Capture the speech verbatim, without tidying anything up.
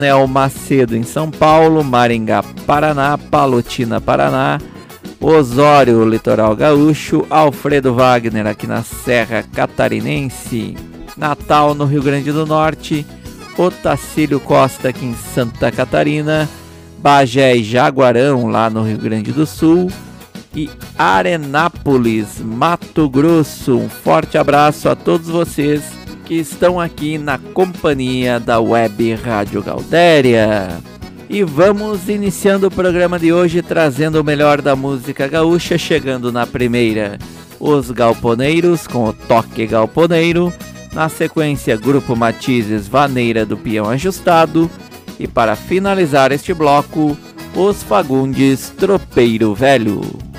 Nel Macedo em São Paulo, Maringá, Paraná, Palotina, Paraná, Osório, Litoral Gaúcho, Alfredo Wagner aqui na Serra Catarinense, Natal no Rio Grande do Norte, Otacílio Costa aqui em Santa Catarina, Bagé e Jaguarão lá no Rio Grande do Sul e Arenápolis, Mato Grosso. Um forte abraço a todos vocês que estão aqui na companhia da Web Rádio Galdéria. E vamos iniciando o programa de hoje trazendo o melhor da música gaúcha, chegando na primeira, Os Galponeiros com o Toque Galponeiro, na sequência Grupo Matizes, Vaneira do Peão Ajustado e para finalizar este bloco, Os Fagundes, Tropeiro Velho.